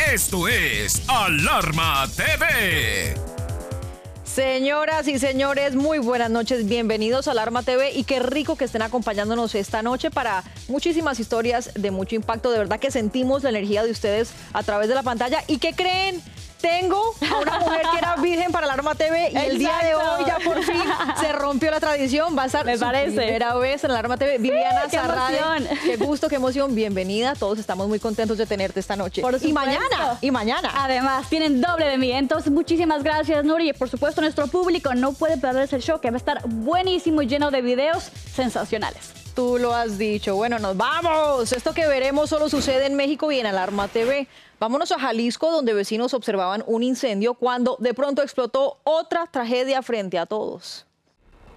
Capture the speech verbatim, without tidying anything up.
Esto es Alarma T V. Señoras y señores, muy buenas noches, bienvenidos a Alarma T V y qué rico que estén acompañándonos esta noche para muchísimas historias de mucho impacto. De verdad que sentimos la energía de ustedes a través de la pantalla. ¿Y qué creen? Tengo a una mujer que era virgen para Alarma T V y el día de hoy ya por fin se rompió la tradición. Va a estar Me su parece. primera vez en Alarma T V. Sí, Viviana qué Zarrade, emoción. qué gusto, qué emoción. Bienvenida. Todos estamos muy contentos de tenerte esta noche. Por y supuesto. mañana, y mañana. Además, tienen doble de mí. Entonces, muchísimas gracias, Nuri. Y por supuesto, nuestro público no puede perderse el show, que va a estar buenísimo y lleno de videos sensacionales. Tú lo has dicho. Bueno, nos vamos. Esto que veremos solo sucede en México y en Alarma T V. Vámonos a Jalisco, donde vecinos observaban un incendio cuando de pronto explotó otra tragedia frente a todos.